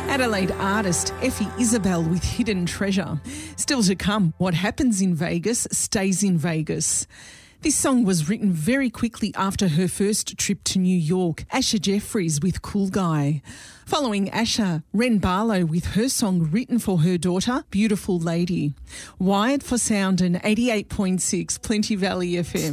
Adelaide artist Effie Isabel with Hidden Treasure. Still to come, what happens in Vegas stays in Vegas. This song was written very quickly after her first trip to New York. Asha Jeffries with Cool Guy. Following Asha, Ren Barlow with her song written for her daughter, Beautiful Lady. Wired for Sound and 88.6 Plenty Valley FM.